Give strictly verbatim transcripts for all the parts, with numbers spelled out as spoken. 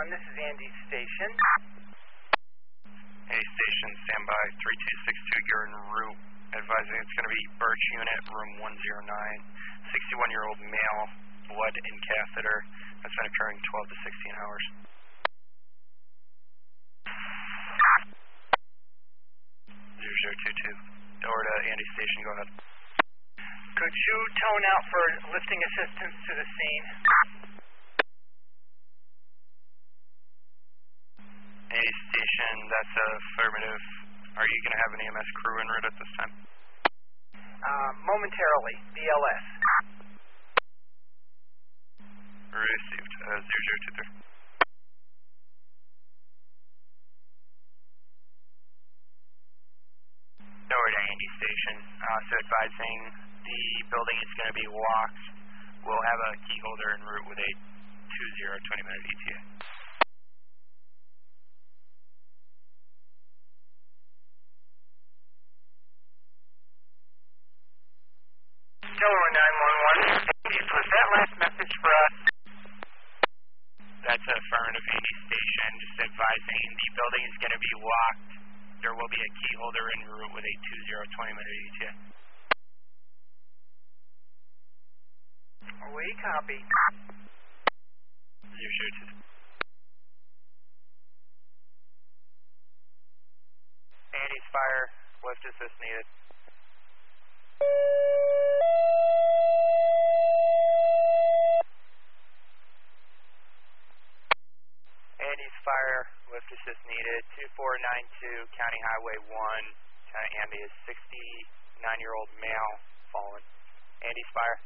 one, this is Andy Station. Andy Station, standby, three two six two, you're en route. Advising it's going to be Birch Unit, room one oh nine, sixty-one-year-old male, blood and catheter. That's been occurring twelve to sixteen hours. zero zero two two, door to Andy Station, go ahead. Could you tone out for lifting assistance to the scene? Andy Station, that's affirmative. Are you going to have an E M S crew en route at this time? Uh, momentarily, B L S. Received, uh, zero zero two three. Door to Andy Station, uh, so advising the building is going to be locked. We'll have a key holder en route with a two zero twenty minute E T A. Delaware nine one one, was that last message for us? That's affirmative, Andy Station, just advising the building is going to be locked. There will be a key holder en route with a two zero twenty minute E T A. We copy. Zero zero two. Andy's fire, lift assist needed. Andy's fire, lift assist needed, two four nine two, County Highway one, County Andy is sixty-nine-year-old male, fallen. Andy's fire.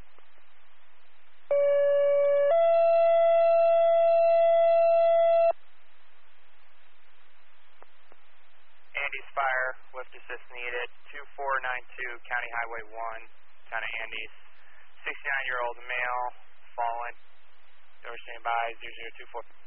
Andy's fire, lift assist needed, two four nine two, County Highway one, County Andes, sixty-nine-year-old male, fallen. Door standby, zero zero two four.